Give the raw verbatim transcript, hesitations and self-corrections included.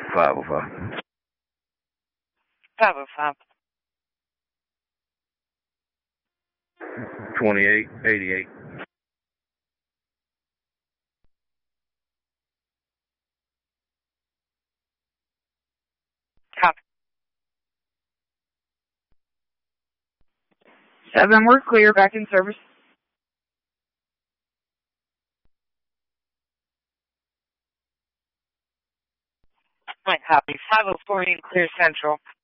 five oh five. five oh five. twenty-eight eighty-eight. Copy. Seven, we're clear. Back in service. Point copy. five oh four in clear central.